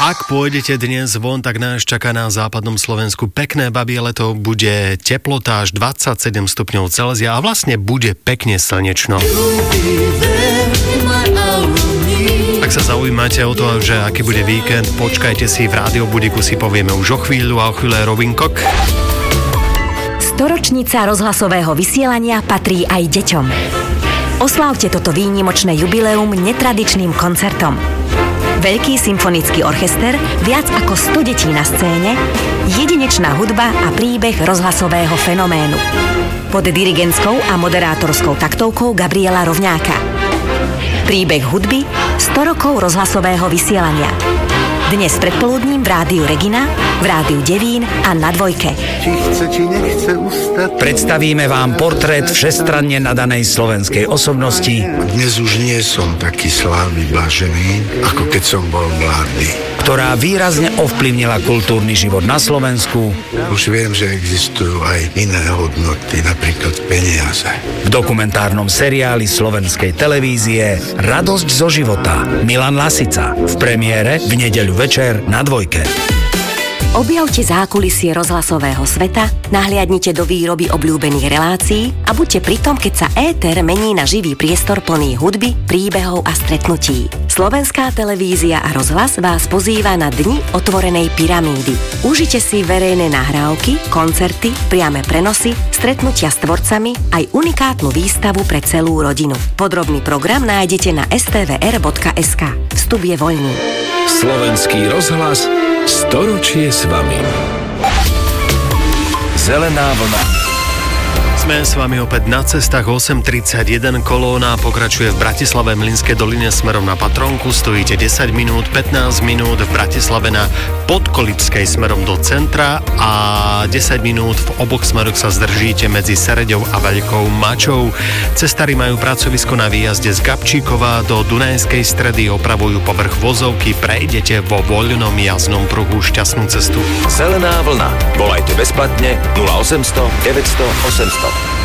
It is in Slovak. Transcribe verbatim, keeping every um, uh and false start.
Ak pôjdete dnes von, tak nás čaká na západnom Slovensku pekné babie leto, bude teplota až dvadsaťsedem stupňov Celzia a vlastne bude pekne slnečno. Ak sa zaujímate o to, že aký bude víkend, počkajte si, v Rádio Budiku si povieme už o chvíľu a o chvíľu Robin Cook. Storočnica rozhlasového vysielania patrí aj deťom. Oslávte toto výnimočné jubileum netradičným koncertom. Veľký symfonický orchester, viac ako sto detí na scéne, jedinečná hudba a príbeh rozhlasového fenoménu. Pod dirigentskou a moderátorskou taktovkou Gabriela Rovňáka. Príbeh hudby sto rokov rozhlasového vysielania. Dnes predpoludním v Rádiu Regina, v Rádiu Devín a na Dvojke. Či chce, či nechce ustať. Predstavíme vám portrét všestranne nadanej slovenskej osobnosti. Dnes už nie som taký slávny, blažený, ako keď som bol mladý. Ktorá výrazne ovplyvnila kultúrny život na Slovensku. Už viem, že existujú aj iné hodnoty, napríklad peniaze. V dokumentárnom seriáli slovenskej televízie Radosť zo života. Milan Lasica. V premiére v nedeľu večer na Dvojke. Objavte zákulisie rozhlasového sveta, nahliadnite do výroby obľúbených relácií a buďte pri tom, keď sa éter mení na živý priestor plný hudby, príbehov a stretnutí. Slovenská televízia a rozhlas vás pozýva na Dni otvorenej pyramídy. Užite si verejné nahrávky, koncerty, priame prenosy, stretnutia s tvorcami aj unikátnu výstavu pre celú rodinu. Podrobný program nájdete na es té vé er bodka es ká. Vstup je voľný. Slovenský rozhlas storočie s vami. Zelená vlna. Sme s vami opäť na cestách. Osem tridsaťjeden kolóna pokračuje v Bratislave Mlynskej doline smerom na Patrónku. Stojíte desať minút, pätnásť minút v Bratislave na Podkolipskej smerom do centra a desať minút v oboch smeroch sa zdržíte medzi Sereďou a Veľkou Mačou. Cestári majú pracovisko na výjazde z Gabčíkova do Dunajskej Stredy, opravujú povrch vozovky, prejdete vo voľnom jazdnom pruhu šťastnú cestu. Zelená vlna. Volajte bezplatne nula osemsto deväťsto osemsto.